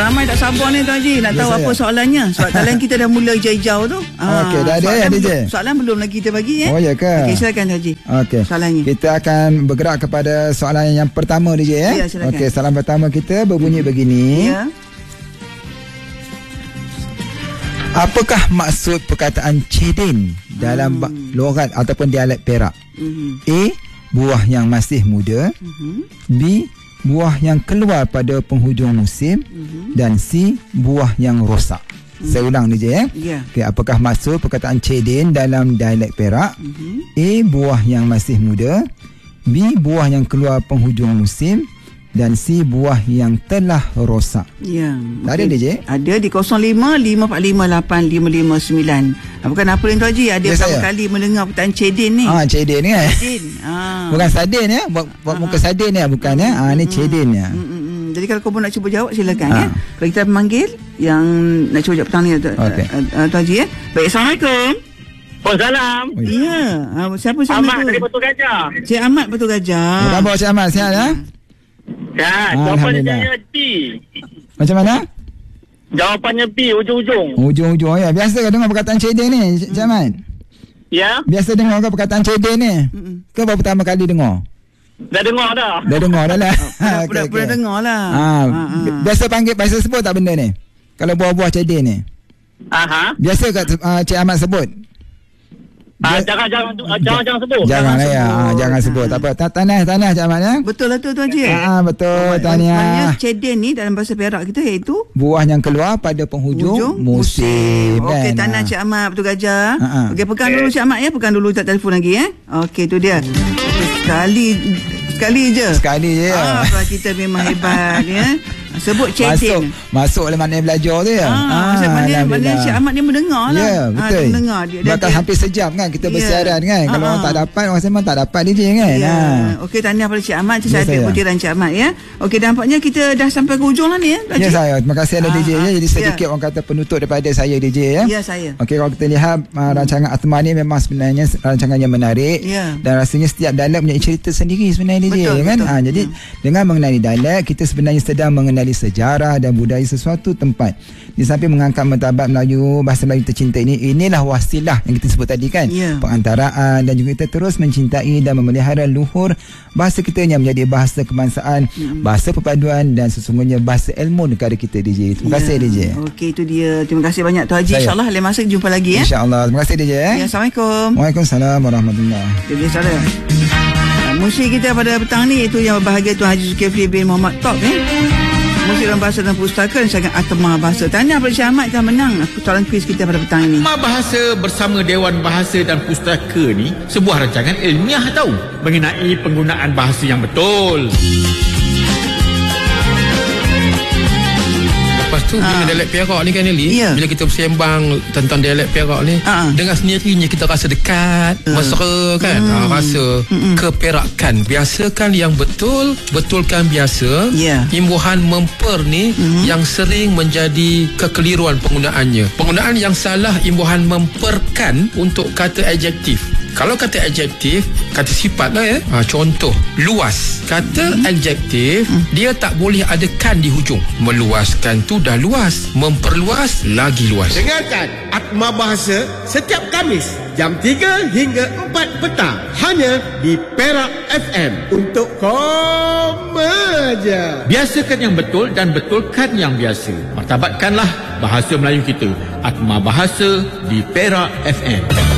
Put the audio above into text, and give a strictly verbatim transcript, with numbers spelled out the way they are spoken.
ramai tak sabar ni Tuan Haji nak tahu ya, apa saya. soalannya. Sebab talian kita dah mula hijau-hijau tu. Okey, dah ada ya D J. Soalan belum lagi kita bagi ya. Oh ya ke? Okey, silakan Tuan Haji. Okey. Soalannya. Kita akan bergerak kepada soalan yang pertama D J ya. Ya, silakan. Okey, soalan pertama kita berbunyi begini. Ya. Apakah maksud perkataan cedin dalam hmm. logat ataupun dialek Perak? Hmm. A. Buah yang masih muda. Hmm. B. Buah yang keluar pada penghujung musim. Hmm. Dan C. Buah yang rosak. Hmm. Saya ulang D J ya. Yeah. Okay, apakah maksud perkataan cedin dalam dialek Perak? Hmm. A. Buah yang masih muda. B. Buah yang keluar penghujung musim. Dan C. Buah yang telah rosak. Ya. Tak ada D J? Ada di kosong lima lima empat lima lapan lima lima sembilan. Bukan apa ni Tuan Haji? Ada Ya, berapa saya. kali mendengar perkataan cedin ni? Ah, cedin ni kan? Cedin. Ah. Bukan sardin ya. Buat, buat muka sardin ya, bukan ya. Ah, ni cedin ya. Mm, mm, mm. Jadi kalau kau pun nak cuba jawab silakan Ah. ya. Kalau kita memanggil yang nak cuba jawab petang ni Tuan Okey. uh, Tuan Haji ya. Baik, Assalamualaikum. Waalaikumsalam. Ya. Ah, siapa sana Ahmad tu? dari Batu Gajah. Cik Ahmad Batu Gajah. Apa khabar Cik Ahmad? Sihat ya? Ya, jawapannya Alhamdulillah. B. Macam mana? Jawapannya B, ujung-ujung. Ujung-ujung ya. Biasa ke dengar perkataan cedin ni Cik Ahmad? Ya, Biasa dengar ke perkataan cedin ni? Ke baru pertama kali dengar? dah dengar dah. Dah dengar dah lah. Pernah, Okey, pernah, okey. pernah dengar lah. Ah, Ah, ah. biasa panggil, biasa sebut tak benda ni? Kalau buah-buah cedin ni. Aha. Biasa kat uh, Cik Ahmad sebut? Ah, Dia- jangan jangan ah, jangan jangan sebut. Jangan lah ya. sebut. Ah, jangan sebut. Tak apa. Ta- Tanah, tanah Cik Ahmad ya. Betul lah tu Tuan Haji. Ah, betul. Maknanya Tahniah. cedin ni dalam bahasa Perak kita iaitu Buah yang keluar pada penghujung hujung musim. Okey, kan? tanah Ah. Cik Ahmad Batu Gajah. Ha, ha. Okey, pegang dulu Cik Ahmad ya, pegang dulu tak telefon lagi ya. Okey, tu dia. Okey, sekali sekali je. Sekali je ya. Ah, Tuan kita memang hebat ya. Sebut Masuk cedin. Masuk dalam makna belajar tu ya. Ah, macam mana mana Cik Ahmad ni mendengar lah. Ya, Ah, betul. dia mendengar dia. dia- Bakal dia- hampir sejam kan kita Ya. bersiaran kan. Kalau Ah, orang ah. tak dapat, orang memang tak dapat D J kan. Ya. Ah. Okey, tahniah pada Cik Ahmad. Ya, Saya ambil saya. butiran Cik Ahmad ya. Okey, nampaknya kita dah sampai ke hujung lah ni ya. Tuan Ya Cik? saya. Terima kasih ada Ah, D J ya. ah. Jadi sedikit Ya. orang kata penutup daripada saya D J ya. Ya, saya. Okey, kalau kita lihat uh, rancangan Atma ni memang sebenarnya rancangan yang menarik. Ya. Dan rasanya setiap dialek punya cerita sendiri sebenarnya D J Betul, kan. betul. Ha, jadi Hmm. dengan mengenali dialek kita sebenarnya sedang mengenali sejarah dan budaya sesuatu tempat. Di samping mengangkat martabat Melayu, bahasa Melayu tercinta ini, inilah wasilah yang kita sebut tadi kan. Ya. Pengantaraan dan juga kita terus mencintai dan memelihara luhur bahasa kita yang menjadi bahasa kebangsaan, Hmm. bahasa perpaduan dan sesungguhnya bahasa ilmu negara kita D J. Terima kasih D J. Okey, itu dia. Terima kasih banyak Tuan Haji. Saya. InsyaAllah lain masa jumpa lagi ya. InsyaAllah. Terima kasih D J. Eh? Ya, Assalamualaikum. Waalaikumsalam warahmatullahi. Jadi saudara. Uh, musik kita pada petang ni itu yang berbahagia Tuan Haji Zulkifli bin Muhammad Top eh. Musik dalam bahasa dan pustaka dan sangat Atma Bahasa. Tahniah pada Syah Ahmad telah menang soalan kuis kita pada petang ini. Atma Bahasa bersama Dewan Bahasa dan Pustaka ni sebuah rancangan ilmiah tahu mengenai penggunaan bahasa yang betul. Lepas tu bila Ah. dialek Perak ni kan Eli, Ya. bila kita bersembang tentang dialek Perak ni, Ah. dengan sendirinya kita rasa dekat, mesra kan, ah, rasa keperakan. Biasakan yang betul, betulkan biasa. Ya. Imbuhan memper ni yang sering menjadi kekeliruan penggunaannya. Penggunaan yang salah imbuhan memperkan untuk kata adjektif. Kalau kata adjektif, kata sifat lah ya. Ha, contoh, luas. Kata adjektif, dia tak boleh ada kan di hujung. Meluaskan tu dah luas. Memperluas lagi luas. Dengarkan Atma Bahasa setiap Khamis jam tiga hingga empat petang hanya di Perak F M untuk koma je. Biasakan yang betul dan betulkan yang biasa. Martabatkanlah bahasa Melayu kita. Atma Bahasa di Perak F M.